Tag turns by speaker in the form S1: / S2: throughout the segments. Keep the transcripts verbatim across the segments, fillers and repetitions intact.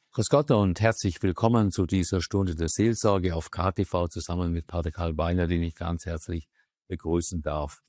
S1: Grüß Gott und herzlich willkommen zu dieser Stunde der Seelsorge auf K T V zusammen mit Pater Karl Beiner, den ich ganz herzlich begrüßen darf.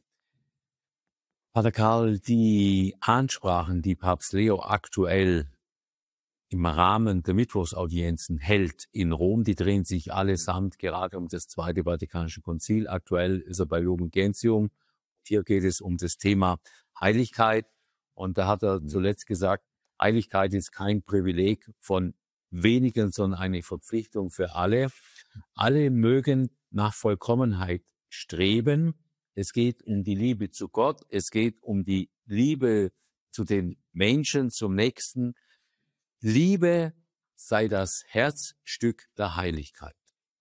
S1: Pater Karl, die Ansprachen, die Papst Leo aktuell im Rahmen der Mittwochsaudienzen hält in Rom, die drehen sich allesamt gerade um das Zweite Vatikanische Konzil. Aktuell ist er bei Lumen Gentium. Hier geht es um das Thema Heiligkeit. Und da hat er zuletzt gesagt, Heiligkeit ist kein Privileg von wenigen, sondern eine Verpflichtung für alle. Alle mögen nach Vollkommenheit streben. Es geht um die Liebe zu Gott. Es geht um die Liebe zu den Menschen, zum Nächsten. Liebe sei das Herzstück der Heiligkeit.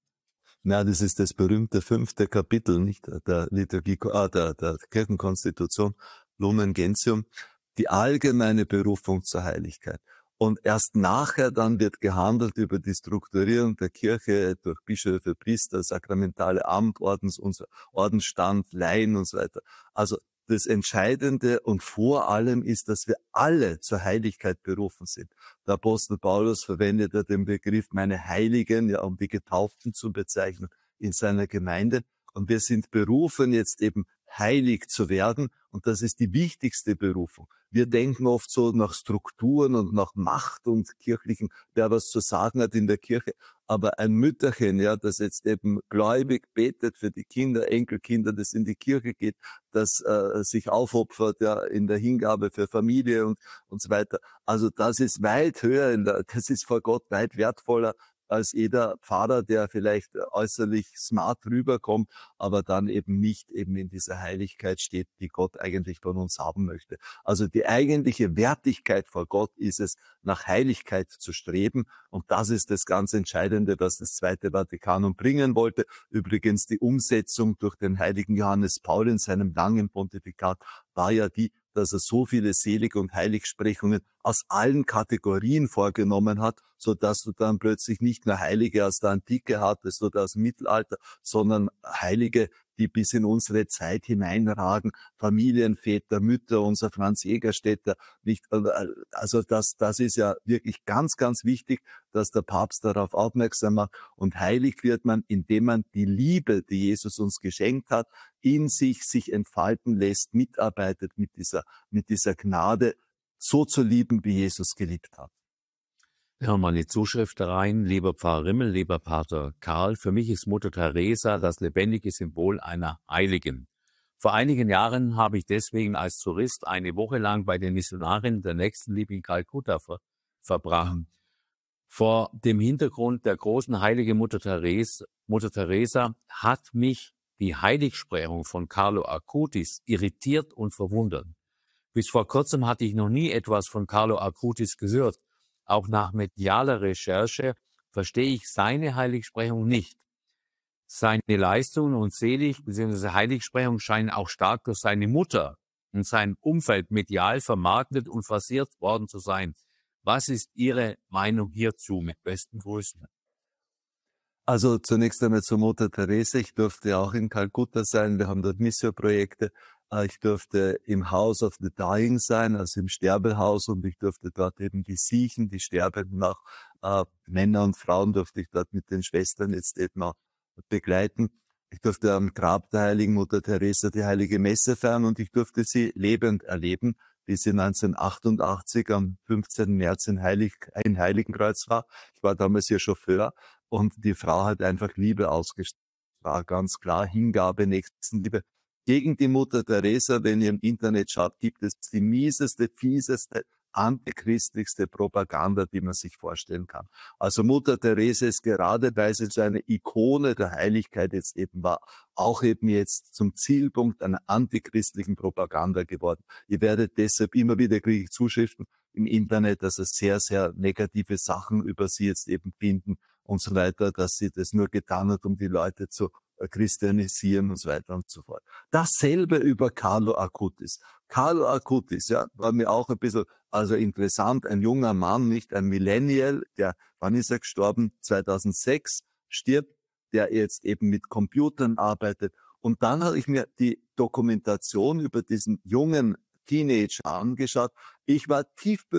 S2: Na, das ist das berühmte fünfte Kapitel, nicht, der Liturgie, äh, der, der Kirchenkonstitution, Lumen Gentium, die allgemeine Berufung zur Heiligkeit. Und erst nachher dann wird gehandelt über die Strukturierung der Kirche durch Bischöfe, Priester, sakramentale Amt, Ordens, unser Ordensstand, Laien und so weiter. Also das Entscheidende und vor allem ist, dass wir alle zur Heiligkeit berufen sind. Der Apostel Paulus verwendet ja den Begriff meine Heiligen, ja, um die Getauften zu bezeichnen in seiner Gemeinde. Und wir sind berufen, jetzt eben heilig zu werden. Und das ist die wichtigste Berufung. Wir denken oft so nach Strukturen und nach Macht und kirchlichen, wer was zu sagen hat in der Kirche. Aber ein Mütterchen, ja, das jetzt eben gläubig betet für die Kinder, Enkelkinder, das in die Kirche geht, das äh, sich aufopfert, ja, in der Hingabe für Familie und und so weiter. Also das ist weit höher, in der, das ist vor Gott weit wertvoller als jeder Pfarrer, der vielleicht äußerlich smart rüberkommt, aber dann eben nicht eben in dieser Heiligkeit steht, die Gott eigentlich von uns haben möchte. Also die eigentliche Wertigkeit vor Gott ist es, nach Heiligkeit zu streben. Und das ist das ganz Entscheidende, was das Zweite Vatikanum bringen wollte. Übrigens die Umsetzung durch den heiligen Johannes Paul in seinem langen Pontifikat war ja die, dass er so viele Selig- und Heiligsprechungen aus allen Kategorien vorgenommen hat, so dass du dann plötzlich nicht nur Heilige aus der Antike hattest oder aus dem Mittelalter, sondern Heilige, die bis in unsere Zeit hineinragen, Familienväter, Mütter, unser Franz Jägerstätter, nicht, also das, das ist ja wirklich ganz, ganz wichtig, dass der Papst darauf aufmerksam macht. Und heilig wird man, indem man die Liebe, die Jesus uns geschenkt hat, in sich sich entfalten lässt, mitarbeitet mit dieser, mit dieser Gnade, so zu lieben, wie Jesus geliebt hat.
S1: Wir haben mal eine Zuschrift rein, lieber Pfarrer Rimmel, lieber Pater Karl, für mich ist Mutter Teresa das lebendige Symbol einer Heiligen. Vor einigen Jahren habe ich deswegen als Tourist eine Woche lang bei den Missionarinnen der Nächstenliebe in Kalkutta ver verbracht. Vor dem Hintergrund der großen heiligen Mutter Teresa, Mutter Teresa hat mich die Heiligsprechung von Carlo Acutis irritiert und verwundert. Bis vor kurzem hatte ich noch nie etwas von Carlo Acutis gehört. Auch nach medialer Recherche verstehe ich seine Heiligsprechung nicht. Seine Leistungen und Selig- bzw. Heiligsprechung scheinen auch stark durch seine Mutter und sein Umfeld medial vermarktet und forciert worden zu sein. Was ist Ihre Meinung hierzu? Mit besten Grüßen.
S2: Also zunächst einmal zur Mutter Teresa. Ich durfte auch in Kalkutta sein. Wir haben dort Missio-Projekte. Ich durfte im House of the Dying sein, also im Sterbehaus, und ich durfte dort eben die Siechen, die Sterbenden, auch äh, Männer und Frauen durfte ich dort mit den Schwestern jetzt eben auch begleiten. Ich durfte am Grab der heiligen Mutter Teresa die heilige Messe feiern und ich durfte sie lebend erleben, bis sie neunzehnhundertachtundachtzig am fünfzehnten März in, Heilig, in Heiligenkreuz war. Ich war damals ihr Chauffeur und die Frau hat einfach Liebe ausgestrahlt. War ganz klar Hingabe, Nächstenliebe. Gegen die Mutter Teresa, wenn ihr im Internet schaut, gibt es die mieseste, fieseste, antichristlichste Propaganda, die man sich vorstellen kann. Also Mutter Teresa ist gerade, weil sie so eine Ikone der Heiligkeit jetzt eben war, auch eben jetzt zum Zielpunkt einer antichristlichen Propaganda geworden. Ihr werdet deshalb immer wieder, kriege ich Zuschriften im Internet, dass es sehr, sehr negative Sachen über sie jetzt eben finden und so weiter, dass sie das nur getan hat, um die Leute zu christianisieren und so weiter und so fort. Dasselbe über Carlo Acutis. Carlo Acutis, ja, war mir auch ein bisschen, also interessant, ein junger Mann, nicht ein Millennial, der, wann ist er gestorben? zweitausendsechs stirbt, der jetzt eben mit Computern arbeitet. Und dann habe ich mir die Dokumentation über diesen jungen Teenager angeschaut. Ich war tief berührt.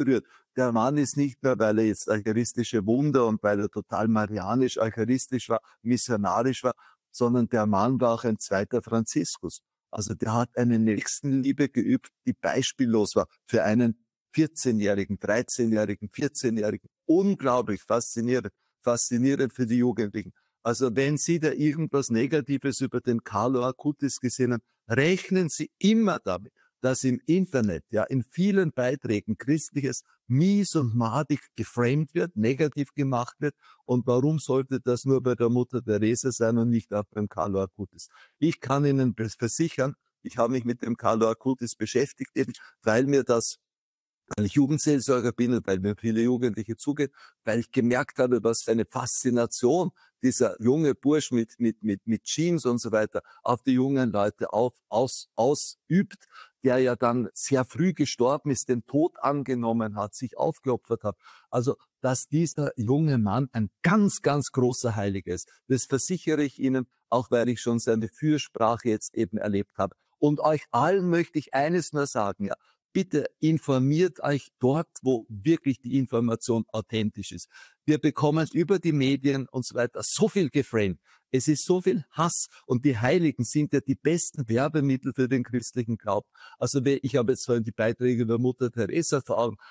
S2: der Mann ist nicht nur, weil er jetzt eucharistische Wunder und weil er total marianisch, eucharistisch war, missionarisch war, sondern der Mann war auch ein zweiter Franziskus. Also der hat eine Nächstenliebe geübt, die beispiellos war für einen vierzehnjährigen, dreizehnjährigen, vierzehnjährigen. Unglaublich faszinierend, faszinierend für die Jugendlichen. Also wenn Sie da irgendwas Negatives über den Carlo Acutis gesehen haben, rechnen Sie immer damit, dass im Internet, ja, in vielen Beiträgen Christliches mies und madig geframed wird, negativ gemacht wird. Und warum sollte das nur bei der Mutter Teresa sein und nicht auch beim Carlo Acutis? Ich kann Ihnen versichern, ich habe mich mit dem Carlo Acutis beschäftigt, eben weil mir das, weil ich Jugendseelsorger bin und weil mir viele Jugendliche zugehen, weil ich gemerkt habe, was für eine Faszination dieser junge Bursch mit, mit, mit, mit Jeans und so weiter auf die jungen Leute auf, aus, ausübt, der ja dann sehr früh gestorben ist, den Tod angenommen hat, sich aufgeopfert hat. Also, dass dieser junge Mann ein ganz, ganz großer Heiliger ist, das versichere ich Ihnen, auch weil ich schon seine Fürsprache jetzt eben erlebt habe. Und euch allen möchte ich eines nur sagen, ja, bitte informiert euch dort, wo wirklich die Information authentisch ist. Wir bekommen über die Medien und so weiter so viel geframed. Es ist so viel Hass und die Heiligen sind ja die besten Werbemittel für den christlichen Glauben. Also ich habe jetzt vorhin die Beiträge über Mutter Teresa vor Augen.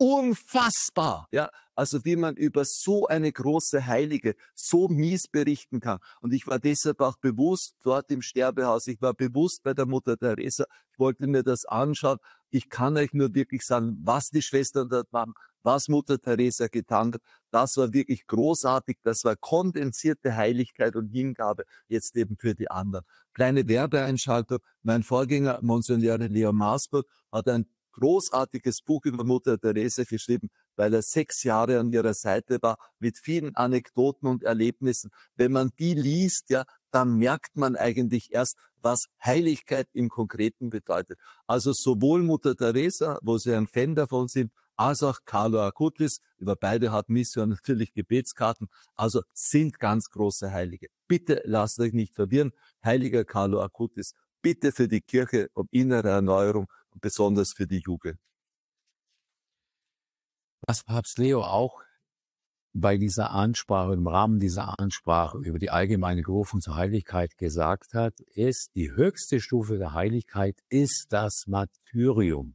S2: Unfassbar, ja, also wie man über so eine große Heilige so mies berichten kann. Und ich war deshalb auch bewusst dort im Sterbehaus, ich war bewusst bei der Mutter Teresa, ich wollte mir das anschauen. Ich kann euch nur wirklich sagen, was die Schwestern dort machen, was Mutter Teresa getan hat, das war wirklich großartig, das war kondensierte Heiligkeit und Hingabe jetzt eben für die anderen. Kleine Werbeeinschaltung, mein Vorgänger, Monsignore Leo Marsburg, hat ein großartiges Buch über Mutter Teresa geschrieben, weil er sechs Jahre an ihrer Seite war, mit vielen Anekdoten und Erlebnissen. Wenn man die liest, ja, dann merkt man eigentlich erst, was Heiligkeit im Konkreten bedeutet. Also sowohl Mutter Teresa, wo Sie ein Fan davon sind, als auch Carlo Acutis, über beide hat Mission natürlich Gebetskarten, also sind ganz große Heilige. Bitte lasst euch nicht verwirren, heiliger Carlo Acutis, bitte für die Kirche um innere Erneuerung, besonders für die Jugend.
S1: Was Papst Leo auch bei dieser Ansprache, im Rahmen dieser Ansprache über die allgemeine Berufung zur Heiligkeit gesagt hat, ist, die höchste Stufe der Heiligkeit ist das Martyrium.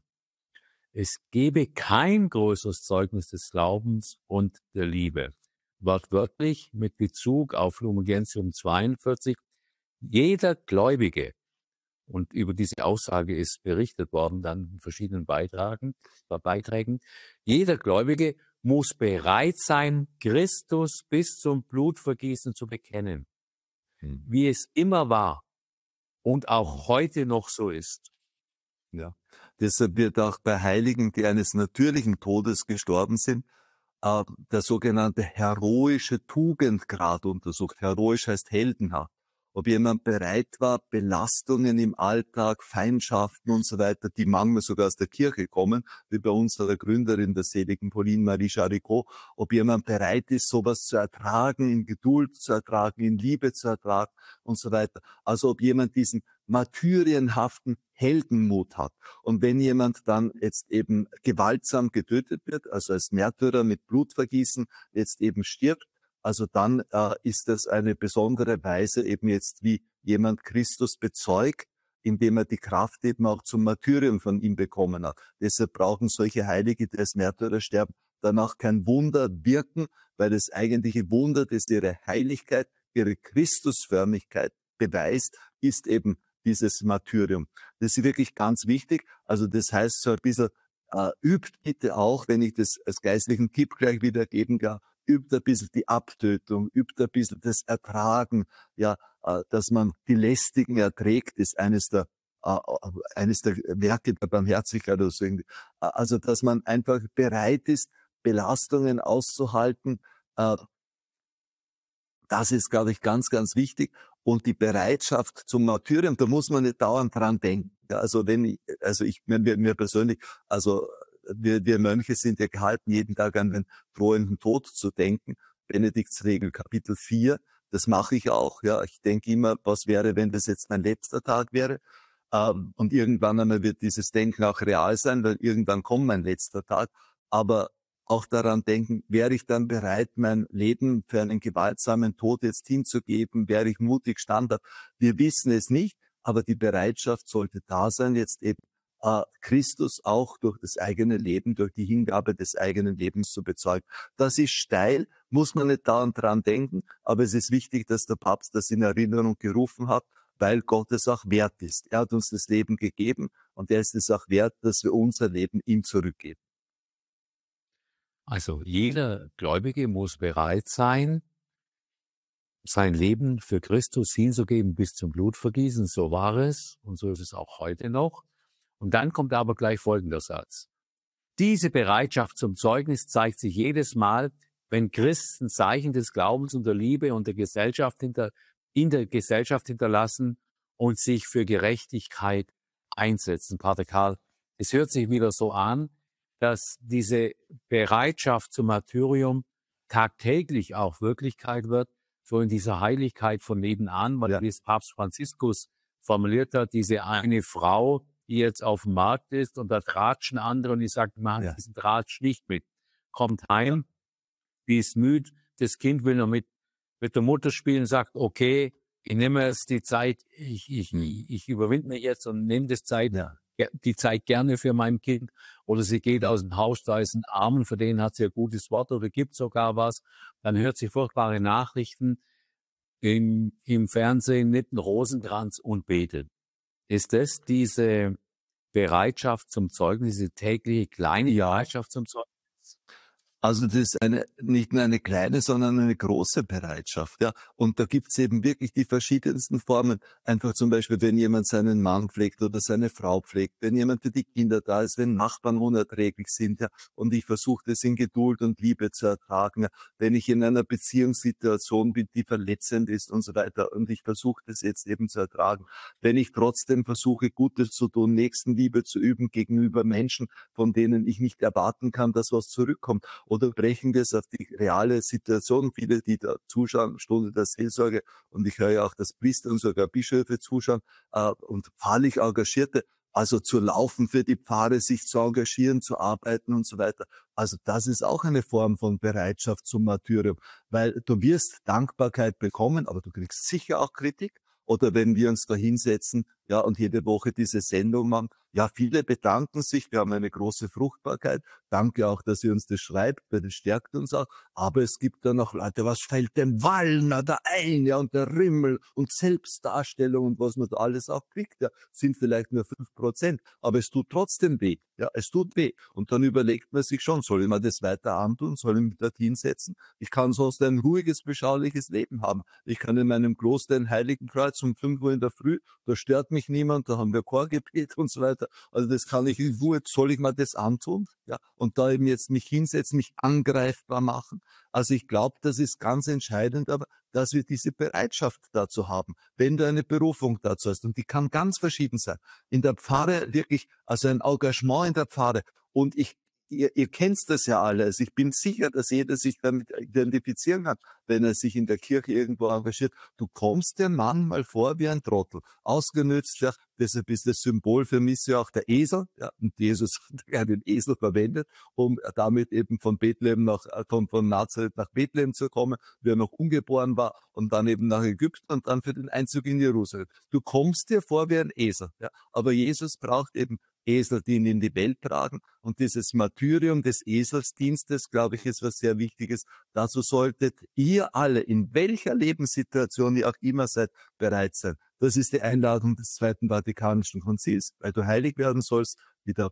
S1: Es gebe kein größeres Zeugnis des Glaubens und der Liebe. Wortwörtlich mit Bezug auf Lumen Gentium zweiundvierzig, jeder Gläubige, und über diese Aussage ist berichtet worden dann in verschiedenen Beitragen, Beiträgen. Jeder Gläubige muss bereit sein, Christus bis zum Blutvergießen zu bekennen, hm. wie es immer war und auch heute noch so ist.
S2: Ja, deshalb wird auch bei Heiligen, die eines natürlichen Todes gestorben sind, äh, der sogenannte heroische Tugendgrad untersucht. Heroisch heißt heldenhaft. Ob jemand bereit war, Belastungen im Alltag, Feindschaften und so weiter, die manchmal sogar aus der Kirche kommen, wie bei unserer Gründerin, der seligen Pauline Marie Jaricot, ob jemand bereit ist, sowas zu ertragen, in Geduld zu ertragen, in Liebe zu ertragen und so weiter. Also ob jemand diesen martyrienhaften Heldenmut hat. Und wenn jemand dann jetzt eben gewaltsam getötet wird, also als Märtyrer mit Blutvergießen jetzt eben stirbt, also dann äh, ist das eine besondere Weise eben jetzt, wie jemand Christus bezeugt, indem er die Kraft eben auch zum Martyrium von ihm bekommen hat. Deshalb brauchen solche Heilige, die als Märtyrer sterben, danach kein Wunder wirken, weil das eigentliche Wunder, das ihre Heiligkeit, ihre Christusförmigkeit beweist, ist eben dieses Martyrium. Das ist wirklich ganz wichtig. Also das heißt so ein bisschen, äh, übt bitte auch, wenn ich das als geistlichen Tipp gleich wieder geben kann, übt ein bisschen die Abtötung, übt ein bisschen das Ertragen, ja, äh, dass man die Lästigen erträgt, ist eines der äh, eines der Werke der Barmherzigkeit oder so irgendwie. Also, dass man einfach bereit ist, Belastungen auszuhalten, äh, das ist, glaube ich, ganz, ganz wichtig. Und die Bereitschaft zum Martyrium, da muss man nicht dauernd dran denken. Ja, also wenn ich, also ich, mir, mir persönlich, also wir, wir Mönche sind ja gehalten, jeden Tag an den drohenden Tod zu denken. Benediktsregel Kapitel vier, das mache ich auch. Ja, ich denke immer, was wäre, wenn das jetzt mein letzter Tag wäre? Ähm, und irgendwann einmal wird dieses Denken auch real sein, weil irgendwann kommt mein letzter Tag. Aber auch daran denken, wäre ich dann bereit, mein Leben für einen gewaltsamen Tod jetzt hinzugeben, wäre ich mutig standhaft. Wir wissen es nicht, aber die Bereitschaft sollte da sein, jetzt eben äh, Christus auch durch das eigene Leben, durch die Hingabe des eigenen Lebens zu bezeugen. Das ist steil, muss man nicht dauernd dran denken, aber es ist wichtig, dass der Papst das in Erinnerung gerufen hat, weil Gott es auch wert ist. Er hat uns das Leben gegeben und er ist es auch wert, dass wir unser Leben ihm zurückgeben.
S1: Also jeder Gläubige muss bereit sein, sein Leben für Christus hinzugeben bis zum Blutvergießen. So war es und so ist es auch heute noch. Und dann kommt aber gleich folgender Satz. Diese Bereitschaft zum Zeugnis zeigt sich jedes Mal, wenn Christen Zeichen des Glaubens und der Liebe und der Gesellschaft hinter, in der Gesellschaft hinterlassen und sich für Gerechtigkeit einsetzen. Pater Karl, es hört sich wieder so an, dass diese Bereitschaft zum Martyrium tagtäglich auch Wirklichkeit wird, so in dieser Heiligkeit von nebenan, weil
S2: Ja.
S1: wie es Papst Franziskus formuliert hat, diese eine Frau, die jetzt auf dem Markt ist und da tratschen andere und die sagt, mach
S2: Ja.
S1: diesen Tratsch nicht mit. Kommt heim, die ist müde, das Kind will noch mit, mit der Mutter spielen, sagt, okay, ich nehme jetzt die Zeit, ich, ich, ich überwinde mich jetzt und nehme das Zeit,
S2: Ja.
S1: die Zeit gerne für mein Kind. Oder sie geht aus dem Haus, da ist ein Armen, für den hat sie ein gutes Wort oder gibt sogar was. Dann hört sie furchtbare Nachrichten im, im Fernsehen, nimmt einen Rosenkranz und betet. Ist das diese Bereitschaft zum Zeugnis, diese tägliche kleine
S2: Ja.
S1: Bereitschaft zum Zeugnis?
S2: Also das ist eine, nicht nur eine kleine, sondern eine große Bereitschaft. Ja. Und da gibt's eben wirklich die verschiedensten Formen. Einfach zum Beispiel, wenn jemand seinen Mann pflegt oder seine Frau pflegt, wenn jemand für die Kinder da ist, wenn Nachbarn unerträglich sind, ja, und ich versuche das in Geduld und Liebe zu ertragen. Ja. Wenn ich in einer Beziehungssituation bin, die verletzend ist und so weiter, und ich versuche das jetzt eben zu ertragen. Wenn ich trotzdem versuche, Gutes zu tun, Nächstenliebe zu üben gegenüber Menschen, von denen ich nicht erwarten kann, dass was zurückkommt. Oder brechen wir es auf die reale Situation? Viele, die da zuschauen, Stunde der Seelsorge, und ich höre ja auch, dass Priester und sogar Bischöfe zuschauen, äh, und pfarrlich Engagierte, also zu laufen für die Pfarre, sich zu engagieren, zu arbeiten und so weiter. Also das ist auch eine Form von Bereitschaft zum Martyrium, weil du wirst Dankbarkeit bekommen, aber du kriegst sicher auch Kritik. Oder wenn wir uns da hinsetzen, ja, und jede Woche diese Sendung machen, ja, viele bedanken sich, wir haben eine große Fruchtbarkeit. Danke auch, dass ihr uns das schreibt, weil das stärkt uns auch. Aber es gibt da noch Leute, was fällt dem Wallner da ein, ja, und der Rimmel und Selbstdarstellung und was man da alles auch kriegt, ja, sind vielleicht nur fünf Prozent. Aber es tut trotzdem weh, ja, es tut weh. Und dann überlegt man sich schon, soll ich mir das weiter antun, soll ich mich dorthin setzen? Ich kann sonst ein ruhiges, beschauliches Leben haben. Ich kann in meinem Kloster in Heiligenkreuz um fünf Uhr in der Früh, da stört mich niemand, da haben wir Chorgebet und so weiter. Also das kann ich in Ruhe, soll ich mir das antun? Ja, und da eben jetzt mich hinsetzen, mich angreifbar machen. Also ich glaube, das ist ganz entscheidend, aber dass wir diese Bereitschaft dazu haben, wenn du eine Berufung dazu hast. Und die kann ganz verschieden sein. In der Pfarre wirklich, also ein Engagement in der Pfarre. Und ich Ihr, ihr kennt das ja alle. Also ich bin sicher, dass jeder sich damit identifizieren kann, wenn er sich in der Kirche irgendwo engagiert. Du kommst dir manchmal vor wie ein Trottel. Ausgenützt, ja, deshalb ist das Symbol für mich ja auch der Esel. Ja, und Jesus hat den Esel verwendet, um damit eben von Bethlehem nach, von, von Nazareth nach Bethlehem zu kommen, wie er noch ungeboren war, und dann eben nach Ägypten und dann für den Einzug in Jerusalem. Du kommst dir vor wie ein Esel. Ja, aber Jesus braucht eben Esel, die ihn in die Welt tragen. Und dieses Martyrium des Eselsdienstes, glaube ich, ist was sehr Wichtiges. Dazu solltet ihr alle, in welcher Lebenssituation ihr auch immer seid, bereit sein. Das ist die Einladung des Zweiten Vatikanischen Konzils, weil du heilig werden sollst, wie der